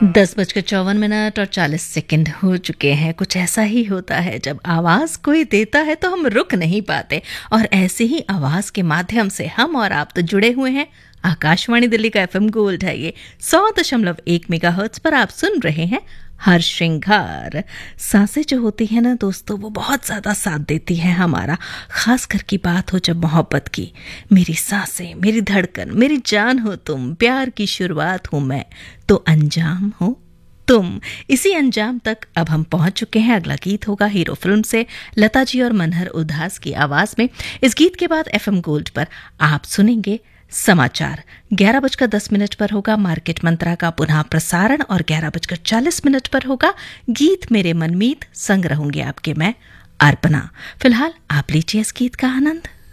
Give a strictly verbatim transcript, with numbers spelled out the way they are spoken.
दस बजकर चौवन मिनट और चालीस सेकंड हो चुके हैं। कुछ ऐसा ही होता है, जब आवाज़ कोई देता है तो हम रुक नहीं पाते, और ऐसे ही आवाज़ के माध्यम से हम और आप तो जुड़े हुए हैं। आकाशवाणी दिल्ली का एफएम गोल्ड है ये, सौ दशमलव एक मेगाहर्ट्ज पर आप सुन रहे हैं हर श्रृंगार। सांसें जो होती है ना दोस्तों, वो बहुत ज़्यादा साथ देती है हमारा, खास कर की बात हो जब मोहब्बत की। मेरी सांसें, मेरी धड़कन, मेरी जान हो तुम, प्यार की शुरुआत हूँ मैं, तो अंजाम हो तुम। इसी अंजाम तक अब हम पहुंच चुके हैं। अगला गीत होगा हीरो फिल्म से लता जी और मनहर उदास की आवाज में। इस गीत के बाद एफएम गोल्ड पर आप सुनेंगे समाचार। ग्यारह बजकर दस मिनट पर होगा मार्केट मंत्रा का पुनः प्रसारण, और ग्यारह बजकर चालीस मिनट पर होगा गीत मेरे मनमीत। संग रहूंगी आपके मैं अर्पणा। फिलहाल आप लीजिए इस गीत का आनंद।